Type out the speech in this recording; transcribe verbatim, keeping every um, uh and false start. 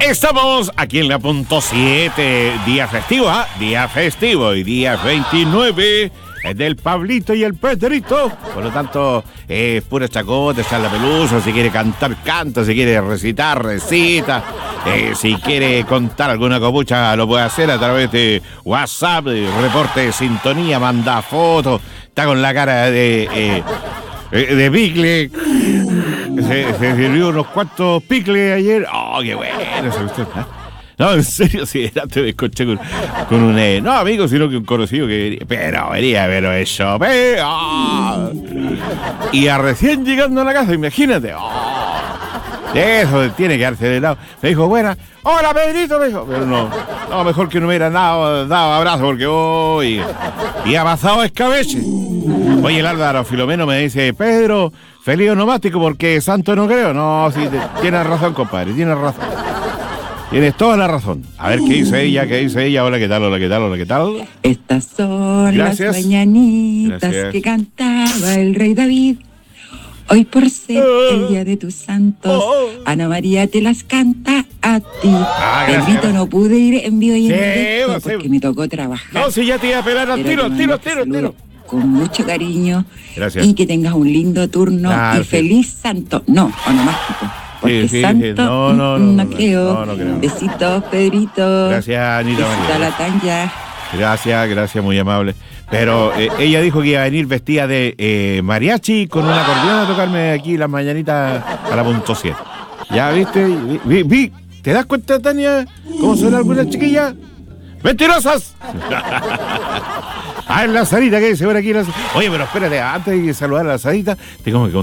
Estamos aquí en la punto siete, día festivo, ¿ah? Día festivo y día veintinueve es del Pablito y el Pedrito. Por lo tanto, es eh, pura chacota, está la pelusa. Si quiere cantar, canta. Si quiere recitar, recita. Eh, si quiere contar alguna copucha, lo puede hacer a través de WhatsApp, de reporte de sintonía, manda fotos. Está con la cara de... Eh, de picle. Se, se sirvió unos cuantos picles ayer. Oh, qué bueno esa cuestión, ¿eh? No, en serio, sí, antes me escuché con, con un... Eh, no, amigo, sino que un conocido que venía. Pero venía, pero eso... Pero, oh. Y a recién llegando a la casa, imagínate. Oh. Eso tiene que darse de lado. Me dijo, buena. Hola, Pedrito, me dijo. Pero no, no, mejor que no me hubieran dado, dado abrazo porque hoy... Oh, y, y ha pasado escabeche. Oye, el Álvaro Filomeno me dice, Pedro, feliz onomástico porque santo no creo. No, sí, te, tienes razón, compadre, tienes razón. Tienes toda la razón. A ver, ¿qué dice ella? ¿Qué dice ella? Hola, ¿qué tal? Hola, ¿qué tal? Hola, ¿qué tal? Estas son Gracias. Las mañanitas Gracias. Que cantaba el rey David. Hoy por ser oh. el día de tus santos, oh. Ana María te las canta a ti. Ah, Pedrito, no pude ir en vivo y en directo sí, porque sí. me tocó trabajar. No, si ya te iba a pegar al tiro, tiro, tiro, tiro. Con mucho cariño. Gracias. Y que tengas un lindo turno ah, y sí. feliz santo. No, onomástico. Porque sí, sí, santo sí. No, no, no, no, no, creo. no, no creo. Besitos, Pedrito. Gracias, Anita María. Besito a la Tanya. Gracias, gracias, muy amable. Pero eh, ella dijo que iba a venir vestida de eh, mariachi con un acordeón a tocarme aquí las mañanitas a la punto siete. ¿Ya viste? Vi, vi, vi. ¿Te das cuenta, Tania? ¿Cómo son algunas chiquillas? ¡Mentirosas! Ah, la Sarita, ¿qué dice por aquí? La... Oye, pero espérate, antes de saludar a la Sarita, tengo que